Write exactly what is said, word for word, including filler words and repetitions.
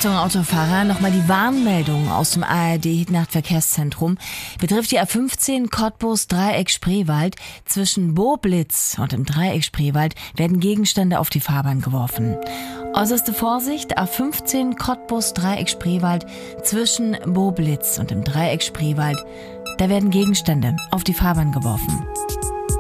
Achtung Autofahrer, nochmal die Warnmeldung aus dem A R D-Nachtverkehrszentrum betrifft die A fünfzehn Cottbus-Dreieck-Spreewald. Zwischen Boblitz und dem Dreieck Spreewald werden Gegenstände auf die Fahrbahn geworfen. Äußerste Vorsicht, A fünfzehn Cottbus-Dreieck Spreewald zwischen Boblitz und dem Dreieck Spreewald. Da werden Gegenstände auf die Fahrbahn geworfen.